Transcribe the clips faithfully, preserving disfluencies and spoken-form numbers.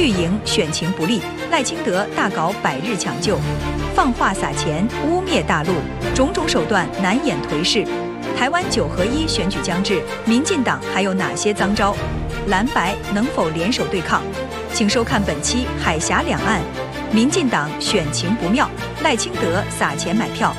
绿营选情不利，赖清德大搞百日抢救，放话撒钱污蔑大陆，种种手段难掩颓势。台湾九合一选举将至，民进党还有哪些脏招？蓝白能否联手对抗？请收看本期《海峡两岸》，民进党选情不妙，赖清德撒钱买票。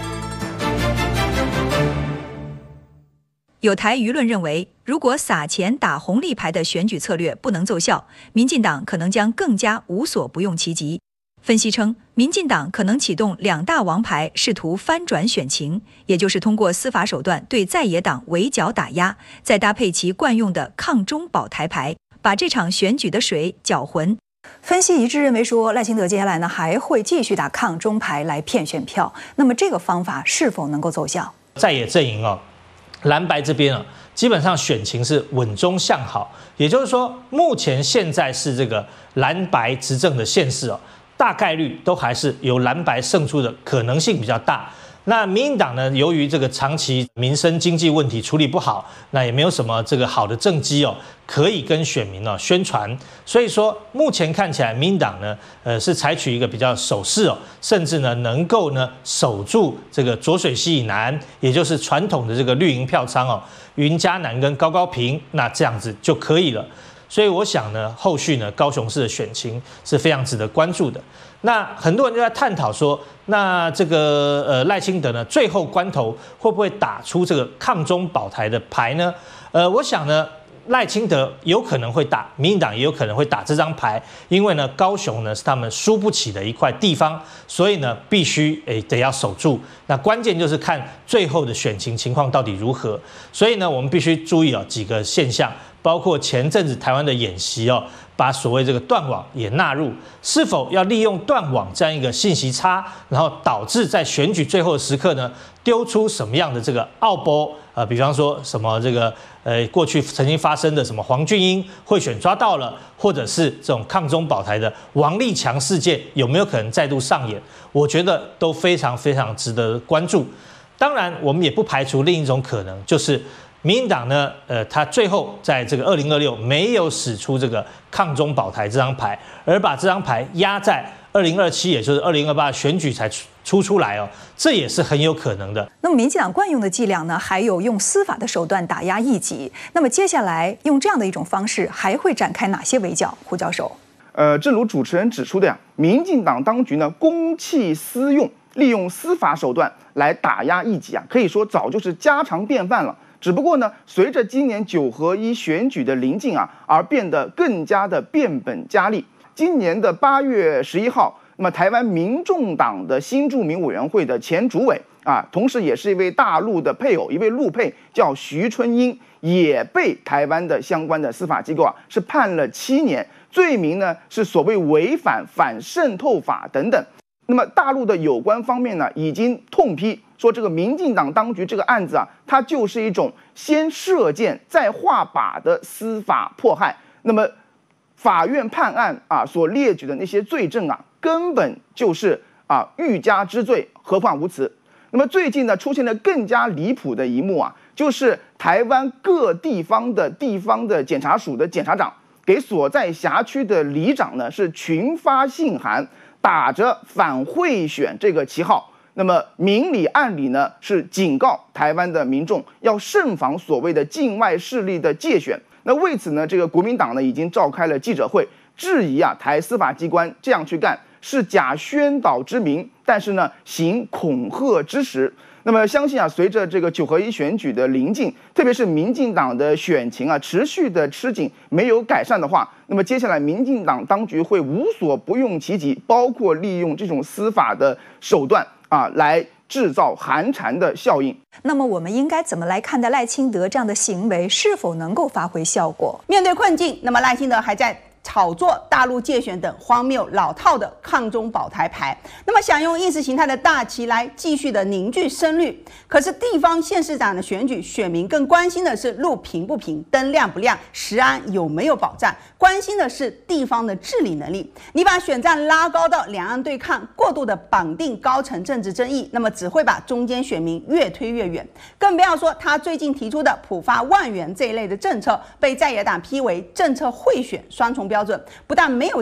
有台舆论认为，如果撒钱打红利牌的选举策略不能奏效，民进党可能将更加无所不用其极。分析称，民进党可能启动两大王牌，试图翻转选情，也就是通过司法手段对在野党围剿打压，再搭配其惯用的抗中保台牌，把这场选举的水搅浑。分析一致认为说，赖清德接下来呢还会继续打抗中牌来骗选票，那么这个方法是否能够奏效？ 在野阵营哦。蓝白这边啊，基本上选情是稳中向好，也就是说，目前现在是这个蓝白执政的县市哦，大概率都还是由蓝白胜出的可能性比较大。那民进党呢，由于这个长期民生经济问题处理不好，那也没有什么这个好的政绩哦，可以跟选民哦宣传，所以说目前看起来民进党呢，呃是采取一个比较守势哦，甚至呢能够呢守住这个浊水溪以南，也就是传统的这个绿营票仓哦，云嘉南跟高高屏，那这样子就可以了。所以我想呢，后续呢高雄市的选情是非常值得关注的。那很多人就在探讨说，那这个呃赖清德呢，最后关头会不会打出这个抗中保台的牌呢？呃，我想呢，赖清德有可能会打，民进党也有可能会打这张牌，因为呢，高雄呢是他们输不起的一块地方，所以呢，必须诶得要守住。那关键就是看最后的选情情况到底如何。所以呢，我们必须注意哦几个现象。包括前阵子台湾的演习哦，把所谓这个断网也纳入，是否要利用断网这样一个信息差，然后导致在选举最后的时刻呢，丢出什么样的这个奥波？呃，比方说什么这个呃过去曾经发生的什么黄俊英贿选抓到了，或者是这种抗中保台的王立强事件，有没有可能再度上演？我觉得都非常非常值得关注。当然，我们也不排除另一种可能，就是民进党呢，呃，他最后在这个二零二六没有使出这个抗中保台这张牌，而把这张牌压在二零二七，也就是二零二八选举才出出出来哦，这也是很有可能的。 那么民进党惯用的伎俩呢，还有用司法的手段打压异己。那么接下来用这样的一种方式，还会展开哪些围剿？胡教授， 呃，正如主持人指出的呀，民进党当局呢公器私用，利用司法手段来打压异己啊，可以说早就是家常便饭了。只不过呢，随着今年九合一选举的临近啊，而变得更加的变本加厉。今年的八月十一号，那么台湾民众党的新住民委员会的前主委啊，同时也是一位大陆的配偶，一位陆配叫徐春英，也被台湾的相关的司法机构啊是判了七年，罪名呢是所谓违反反渗透法等等。那么大陆的有关方面呢，已经痛批说，这个民进党当局这个案子啊，它就是一种先射箭再画靶的司法迫害。那么法院判案啊所列举的那些罪证啊，根本就是啊欲加之罪，何患无辞。那么最近呢，出现了更加离谱的一幕啊，就是台湾各地方的地方的检察署的检察长给所在辖区的里长呢是群发信函，打着反贿选这个旗号，那么明里暗里呢是警告台湾的民众要慎防所谓的境外势力的介选。那为此呢，这个国民党呢已经召开了记者会，质疑啊台司法机关这样去干是假宣导之名，但是呢行恐吓之实。那么相信啊，随着这个九合一选举的临近，特别是民进党的选情啊持续的吃紧，没有改善的话，那么接下来民进党当局会无所不用其极，包括利用这种司法的手段啊来制造寒蝉的效应。 那么我们应该怎么来看待赖清德这样的行为是否能够发挥效果？ 面对困境，那么赖清德还在炒作大陆介选等荒谬老套的抗中保台牌，那么想用意识形态的大旗来继续的凝聚声律。可是地方县市长的选举，选民更关心的是路平不平、灯亮不亮、食安有没有保障，关心的是地方的治理能力。你把选战拉高到两岸对抗，过度的绑定高层政治争议，那么只会把中间选民越推越远。更不要说他最近提出的普发万元这一类的政策，被在野党批为政策贿选、双重标准，不但没有